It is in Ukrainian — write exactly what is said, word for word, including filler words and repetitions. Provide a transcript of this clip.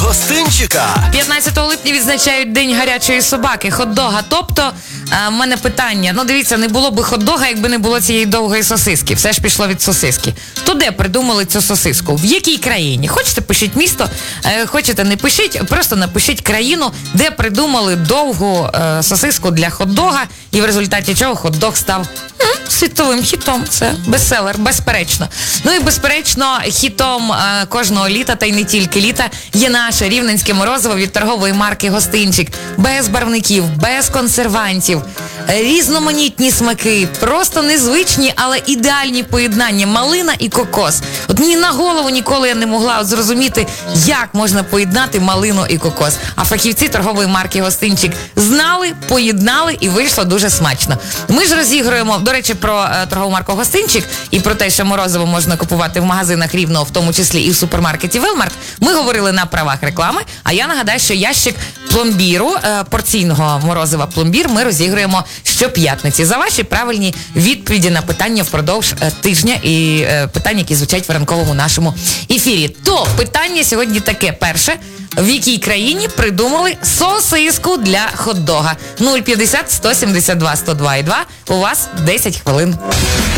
гостинчика. п'ятнадцятого липня відзначають День гарячої собаки, хот-дога. Тобто, в мене питання, ну дивіться, не було би хот-дога, якби не було цієї довгої сосиски. Все ж пішло від сосиски. То де придумали цю сосиску? В якій країні? Хочете, пишіть місто, е, хочете, не пишіть, просто напишіть країну, де придумали довгу е, сосиску для хот-дога, і в результаті чого хот-дог став м, світовим хітом. Це бестселер, безперечно. Ну і безперечно, хітом е, кожного літа, та й не тільки літа, є наше рівненське морозиво від торгової марки «Гостинчик». Без барвників, без консервантів, різноманітні смаки, просто незвичні, але ідеальні поєднання малина і кокос. От мені на голову ніколи я не могла от зрозуміти, як можна поєднати малину і кокос. А фахівці торгової марки «Гостинчик» знали, поєднали і вийшло дуже смачно. Ми ж розігруємо, до речі, про е, торгову марку «Гостинчик» і про те, що морозиво можна купувати в магазинах Рівного, в тому числі і в супермаркеті «Велмарт». Ми говорили на правах реклами, а я нагадаю, що ящик пломбіру, е, порційного морозива пломбір ми розігруємо щоп'ятниці за ваші правильні відповіді на питання впродовж е, тижня і е, питання, які звучать в ранковому нашому ефірі. То питання сьогодні таке. Перше, в якій країні придумали сосиску для хот-дога? нуль п'ятдесят сто сімдесят два сто два і два. У вас десять хвилин.